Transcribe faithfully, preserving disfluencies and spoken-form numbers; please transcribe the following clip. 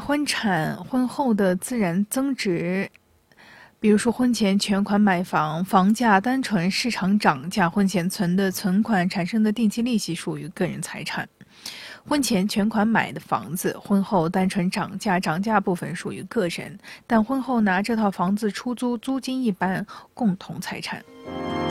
婚产、婚后的自然增值，比如说婚前全款买房，房价单纯市场涨价，婚前存的存款产生的定期利息属于个人财产。婚前全款买的房子，婚后单纯涨价，涨价部分属于个人，但婚后拿这套房子出租，租金一般，共同财产。